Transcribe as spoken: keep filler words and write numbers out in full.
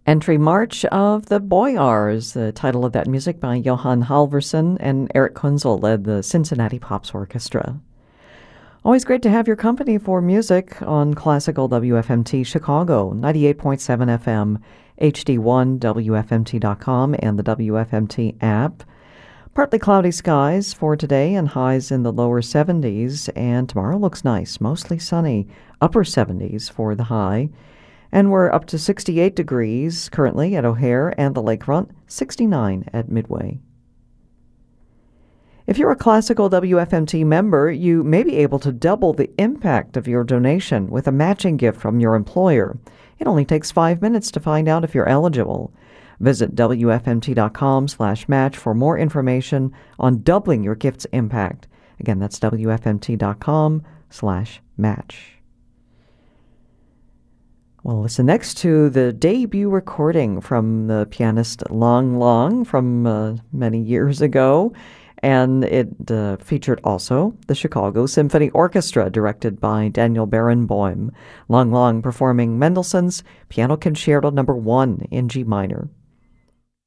Entry March of the Boyars, the title of that music by Johan Halvorsen, and Eric Kunzel led the Cincinnati Pops Orchestra. Always great to have your company for music on Classical W F M T Chicago, ninety-eight point seven F M, H D one, W F M T dot com, and the W F M T app. Partly cloudy skies for today and highs in the lower seventies, and tomorrow looks nice, mostly sunny, upper seventies for the high. And we're up to sixty-eight degrees currently at O'Hare and the Lakefront, sixty-nine at Midway. If you're a Classical W F M T member, you may be able to double the impact of your donation with a matching gift from your employer. It only takes five minutes to find out if you're eligible. Visit W F M T dot com slash match for more information on doubling your gift's impact. Again, that's W F M T dot com slash match. We'll listen next to the debut recording from the pianist Lang Lang from uh, many years ago, and it uh, featured also the Chicago Symphony Orchestra, directed by Daniel Barenboim. Lang Lang performing Mendelssohn's Piano Concerto Number One in G minor.